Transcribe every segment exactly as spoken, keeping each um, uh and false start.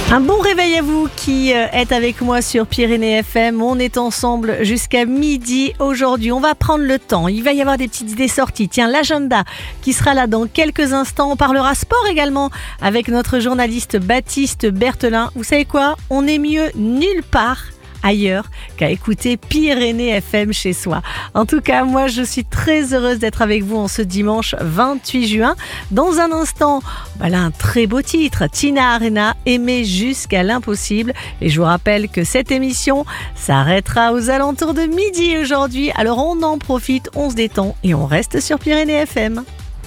Un bon réveil à vous qui êtes avec moi sur Pyrénées F M. On est ensemble jusqu'à midi aujourd'hui. On va prendre le temps. Il va y avoir des petites idées sorties. Tiens, l'agenda qui sera là dans quelques instants. On parlera sport également avec notre journaliste Baptiste Berthelin. Vous savez quoi ? On est mieux nulle part ailleurs qu'à écouter Pyrénées F M chez soi. En tout cas, moi, je suis très heureuse d'être avec vous en ce dimanche vingt-huit juin. Dans un instant, voilà un très beau titre, Tina Arena, Aimer jusqu'à l'impossible. Et je vous rappelle que cette émission s'arrêtera aux alentours de midi aujourd'hui. Alors on en profite, on se détend et on reste sur Pyrénées F M.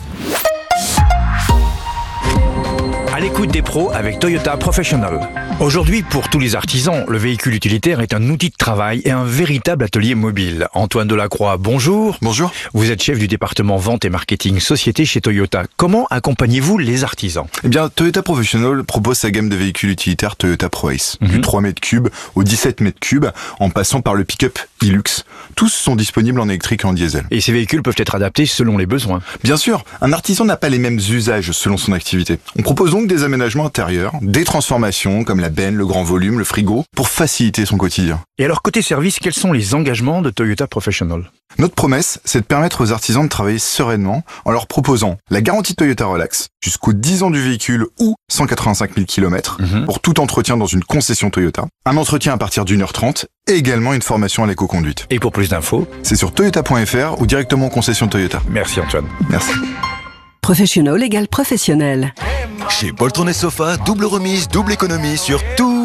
À l'écoute des pros avec Toyota Professional. Aujourd'hui, pour tous les artisans, le véhicule utilitaire est un outil de travail et un véritable atelier mobile. Antoine Delacroix, bonjour. Bonjour. Vous êtes chef du département vente et marketing société chez Toyota. Comment accompagnez-vous les artisans ? Eh bien, Toyota Professional propose sa gamme de véhicules utilitaires Toyota ProAce, mm-hmm. du trois mètres cubes au dix-sept mètres cubes, en passant par le pick-up Hilux. Tous sont disponibles en électrique et en diesel. Et ces véhicules peuvent être adaptés selon les besoins ? Bien sûr, un artisan n'a pas les mêmes usages selon son activité. On propose donc des aménagements intérieurs, des transformations comme la benne, le grand volume, le frigo, pour faciliter son quotidien. Et alors côté service, quels sont les engagements de Toyota Professional ? Notre promesse, c'est de permettre aux artisans de travailler sereinement en leur proposant la garantie Toyota Relax jusqu'aux dix ans du véhicule ou cent quatre-vingt-cinq mille kilomètres mmh. pour tout entretien dans une concession Toyota, un entretien à partir d'une heure trente et également une formation à l'éco-conduite. Et pour plus d'infos, c'est sur toyota point f r ou directement en concession Toyota. Merci Antoine. Merci. Professionnel égale professionnel. Chez Poltron et Sofa, double remise, double économie sur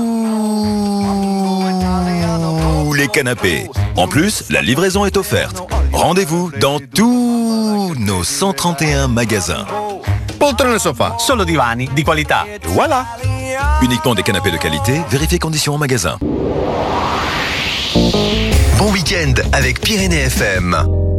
tous les canapés. En plus, la livraison est offerte. Rendez-vous dans tous nos cent trente et un magasins. Poltron e Sofa, solo divani di qualità. Voilà. Uniquement des canapés de qualité, vérifiez conditions en magasin. Bon week-end avec Pyrénées F M.